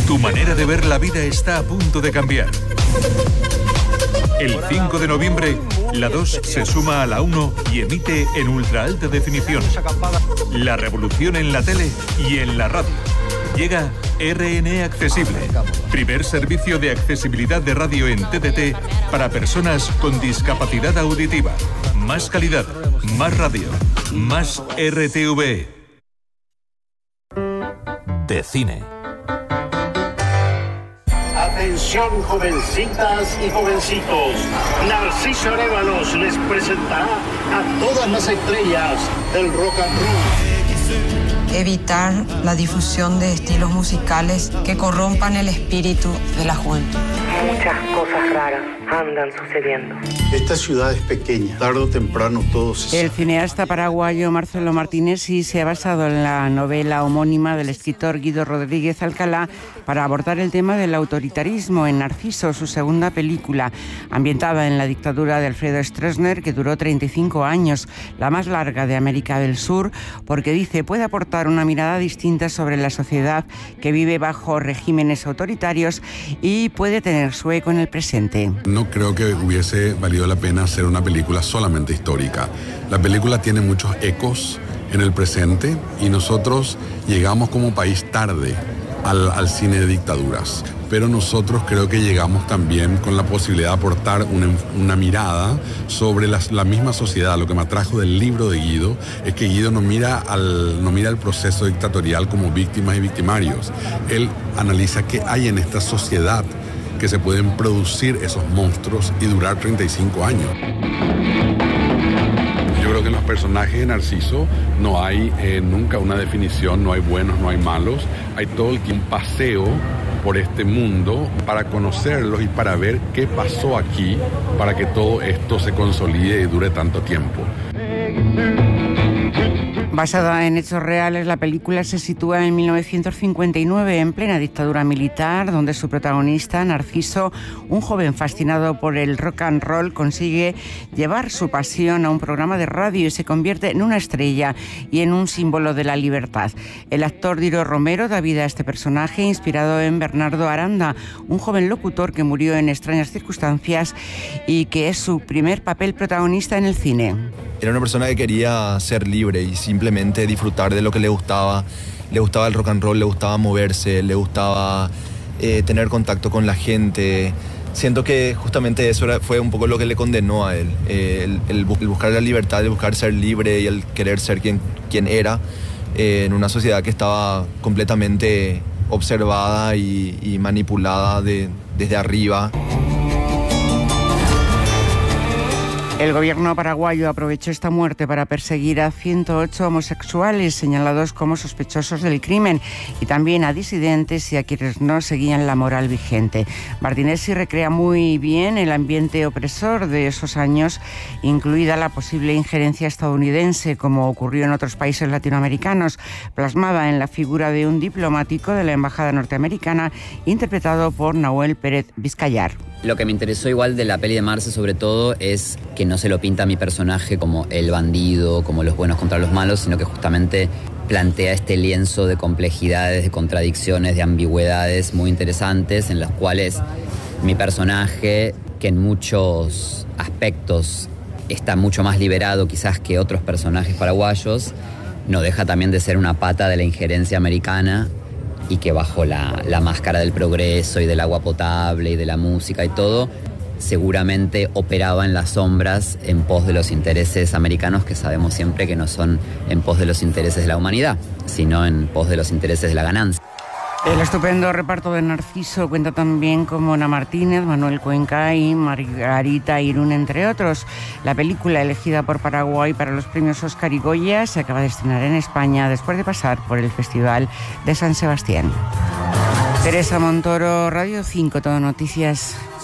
Tu manera de ver la vida está a punto de cambiar. El 5 de noviembre, la 2 se suma a la 1 y emite en ultra alta definición. La revolución en la tele y en la radio. Llega RN Accesible, primer servicio de accesibilidad de radio en TDT para personas con discapacidad auditiva. Más calidad, más radio, más RTV. De cine. Atención, jovencitas y jovencitos. Narciso Arévalos les presentará a todas las estrellas del rock and roll. Evitar la difusión de estilos musicales que corrompan el espíritu de la juventud. Muchas cosas raras andan sucediendo. Esta ciudad es pequeña, tarde o temprano todo se sabe. El cineasta paraguayo Marcelo Martinezzi se ha basado en la novela homónima del escritor Guido Rodríguez Alcalá para abordar el tema del autoritarismo en Narciso, su segunda película, ambientada en la dictadura de Alfredo Stroessner, que duró 35 años, la más larga de América del Sur, porque dice puede aportar una mirada distinta sobre la sociedad que vive bajo regímenes autoritarios y puede tener su eco en el presente. No creo que hubiese valido la pena hacer una película solamente histórica. La película tiene muchos ecos en el presente y nosotros llegamos como país tarde al cine de dictaduras. Pero nosotros creo que llegamos también con la posibilidad de aportar una mirada sobre la misma sociedad. Lo que me atrajo del libro de Guido es que Guido no mira el proceso dictatorial como víctimas y victimarios. Él analiza qué hay en esta sociedad que se pueden producir esos monstruos y durar 35 años. Yo creo que en los personajes de Narciso no hay nunca una definición, no hay buenos, no hay malos. Hay todo el tiempo un paseo por este mundo para conocerlos y para ver qué pasó aquí para que todo esto se consolide y dure tanto tiempo. Basada en hechos reales, la película se sitúa en 1959, en plena dictadura militar, donde su protagonista, Narciso, un joven fascinado por el rock and roll, consigue llevar su pasión a un programa de radio y se convierte en una estrella y en un símbolo de la libertad. El actor Diro Romero da vida a este personaje, inspirado en Bernardo Aranda, un joven locutor que murió en extrañas circunstancias y que es su primer papel protagonista en el cine. Era una persona que quería ser libre y simplemente disfrutar de lo que le gustaba. Le gustaba el rock and roll, le gustaba moverse, le gustaba tener contacto con la gente. Siento que justamente eso fue un poco lo que le condenó a él. El buscar la libertad, el buscar ser libre y el querer ser quien era en una sociedad que estaba completamente observada y manipulada desde arriba. El gobierno paraguayo aprovechó esta muerte para perseguir a 108 homosexuales señalados como sospechosos del crimen y también a disidentes y a quienes no seguían la moral vigente. Martinezzi recrea muy bien el ambiente opresor de esos años, incluida la posible injerencia estadounidense, como ocurrió en otros países latinoamericanos, plasmada en la figura de un diplomático de la embajada norteamericana, interpretado por Nahuel Pérez Vizcayar. Lo que me interesó igual de la peli de Marce sobre todo es que no se lo pinta a mi personaje como el bandido, como los buenos contra los malos, sino que justamente plantea este lienzo de complejidades, de contradicciones, de ambigüedades muy interesantes en las cuales mi personaje, que en muchos aspectos está mucho más liberado quizás que otros personajes paraguayos, no deja también de ser una pata de la injerencia americana y que bajo la máscara del progreso y del agua potable y de la música y todo, seguramente operaba en las sombras en pos de los intereses americanos, que sabemos siempre que no son en pos de los intereses de la humanidad, sino en pos de los intereses de la ganancia. El estupendo reparto de Narciso cuenta también con Mona Martínez, Manuel Cuenca y Margarita Irún, entre otros. La película, elegida por Paraguay para los premios Oscar y Goya, se acaba de estrenar en España después de pasar por el Festival de San Sebastián. Teresa Montoro, Radio 5, Todo Noticias.